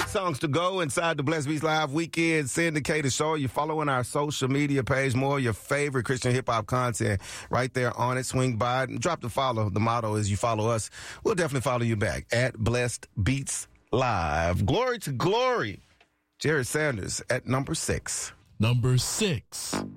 Songs to go inside the Blessed Beats Live Weekend Syndicated Show. You're following our social media page. More of your favorite Christian hip-hop content right there on it. Swing by and drop the follow. The motto is you follow us, we'll definitely follow you back at Blessed Beats Live. Glory to glory. Jared Sanders at number 6. Number 6.